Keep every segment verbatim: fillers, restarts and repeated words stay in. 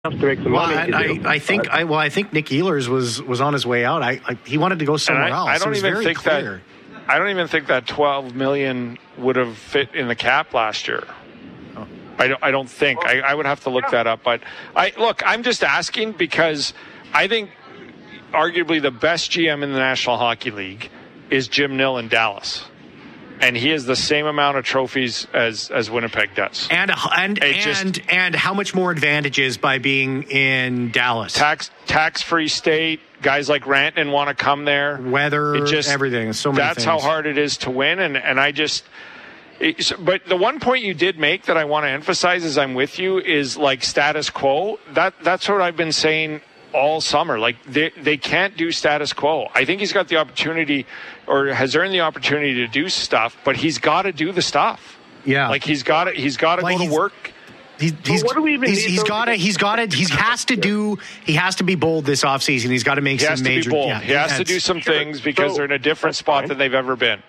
to make some well, money. I, I, I think I, well, I think Nick Ehlers was was on his way out. I, I he wanted to go somewhere I, else. I don't even think clear. that. I don't even think that twelve million would have fit in the cap last year. Oh. I don't. I don't think. I, I would have to look yeah. that up. But I look. I'm just asking because I think arguably the best G M in the National Hockey League is Jim Nill in Dallas. And he has the same amount of trophies as, as Winnipeg does. And and and, just, and how much more advantages by being in Dallas? Tax tax-free state. Guys like Rantanen want to come there. Weather, it just, everything. So many That's things. how hard it is to win. And, and I just... It, but the one point you did make that I want to emphasize as I'm with you is like status quo. That That's what I've been saying all summer. Like they they can't do status quo. I think he's got the opportunity or has earned the opportunity to do stuff, but he's got to do the stuff. Yeah. Like he's got to he's got to like go to work. He's, he's, what do we even he's, he's got to he's got to he has to do he has to be bold this offseason. He's got to make he some has major to be bold. Yeah, he has to do some sure. things because so, they're in a different spot fine. than they've ever been.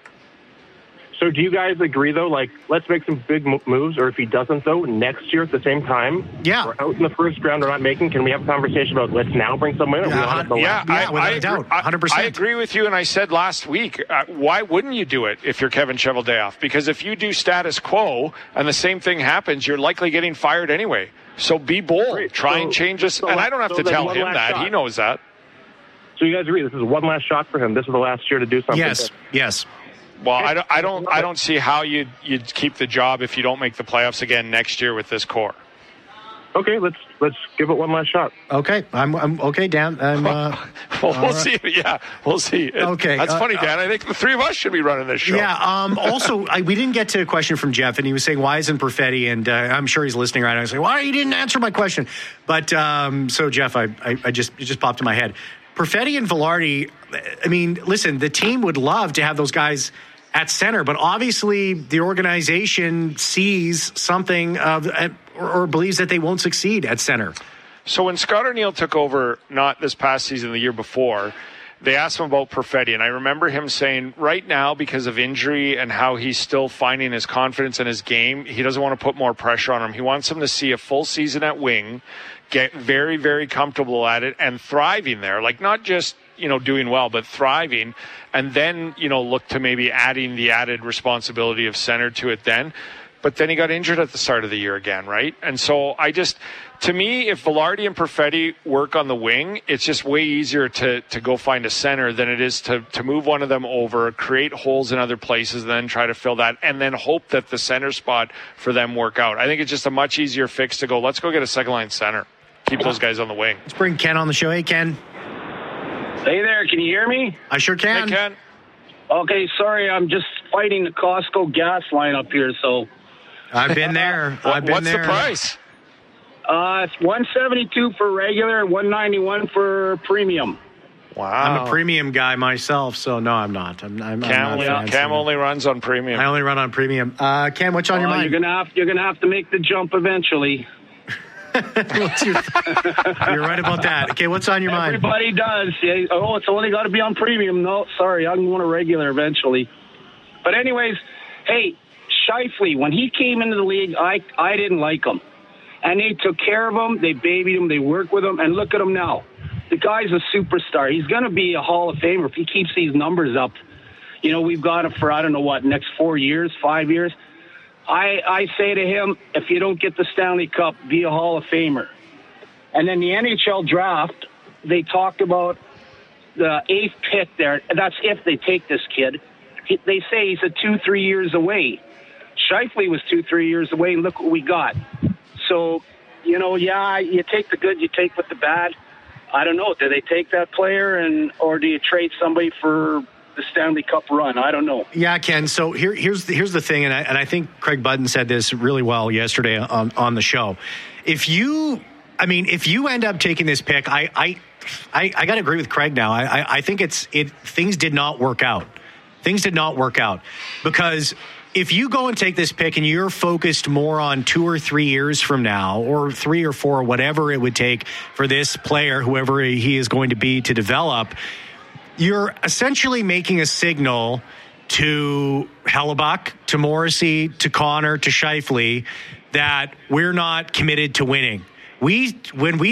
So do you guys agree, though, like, let's make some big moves, or if he doesn't, though, next year at the same time, yeah. we're out in the first round, we're not making, can we have a conversation about let's now bring someone in? Yeah, we yeah, yeah, I, without I a doubt, one hundred percent. I, I agree with you, and I said last week, uh, why wouldn't you do it if you're Kevin Cheveldayoff? Because if you do status quo and the same thing happens, you're likely getting fired anyway. So be bold. Great. Try so, and change this. So and I don't have so to tell him that. Shot. He knows that. So you guys agree this is one last shot for him? This is the last year to do something? Yes, that- yes. Well, I don't, I don't, I don't see how you'd you'd keep the job if you don't make the playoffs again next year with this core. Okay, let's let's give it one last shot. Okay, I'm, I'm okay, Dan. I'm, uh, well, we'll right. see. Yeah, we'll see. Okay, that's uh, funny, Dan. I think the three of us should be running this show. Yeah. Um, also, I, we didn't get to a question from Jeff, and he was saying, "Why isn't Perfetti?" And uh, I'm sure he's listening right now. I was like, "Why you didn't answer my question?" But um, so, Jeff, I, I, I just it just popped in my head. Perfetti and Velarde. I mean, listen, the team would love to have those guys at center, but obviously the organization sees something of, or, or believes that they won't succeed at center. So when Scott O'Neill took over, not this past season, the year before, they asked him about Perfetti, and I remember him saying right now, because of injury and how he's still finding his confidence in his game, he doesn't want to put more pressure on him. He wants him to see a full season at wing, get very, very comfortable at it, and thriving there. Like not just, you know, doing well, but thriving, and then, you know, look to maybe adding the added responsibility of center to it then. But then he got injured at the start of the year again, right? And so I just, to me, if Velarde and Perfetti work on the wing, it's just way easier to to go find a center than it is to, to move one of them over, create holes in other places, and then try to fill that, and then hope that the center spot for them work out. I think it's just a much easier fix to go, let's go get a second-line center. Keep those guys on the wing. Let's bring Ken on the show. Hey, Ken. Hey there, can you hear me? I sure can. Hey, Ken. Okay, sorry, I'm just fighting the Costco gas line up here, so. I've been there. I've been What's there. the price? Uh, it's one seventy-two for regular and one ninety-one for premium. Wow. I'm a premium guy myself, so no, I'm not. I'm, I'm, Cam, I'm not only, fancy. Cam only runs on premium. I only run on premium. Uh, Ken, what's on your Uh, mind? You're gonna have you're gonna have to make the jump eventually. What's your, you're right about that. Okay, what's on your mind? Everybody does. Yeah, oh, it's only got to be on premium. No, sorry, I'm going to regular eventually. But anyways, hey, Scheifele, when he came into the league, I I didn't like him. And they took care of him. They babied him. They worked with him. And look at him now. The guy's a superstar. He's going to be a Hall of Famer if he keeps these numbers up. You know, we've got him for, I don't know what, next four years, five years. I, I say to him, if you don't get the Stanley Cup, be a Hall of Famer. And then the N H L draft, they talked about the eighth pick there. That's if they take this kid. He, they say he's a two, three years away. Scheifele was two, three years away, and look what we got. So, you know, yeah, you take the good, you take with the bad. I don't know. Do they take that player, and or do you trade somebody for the Stanley Cup run? I don't know. Yeah, Ken. So here, here's the, here's the thing, and I, and I think Craig Button said this really well yesterday on, on the show. If you, I mean, if you end up taking this pick, I I, I, I got to agree with Craig now. I, I, I think it's it. Things did not work out. Things did not work out because if you go and take this pick and you're focused more on two or three years from now, or three or four, whatever it would take for this player, whoever he is going to be, to develop, you're essentially making a signal to Hellebuck, to Morrissey, to Connor, to Scheifele that we're not committed to winning. We when we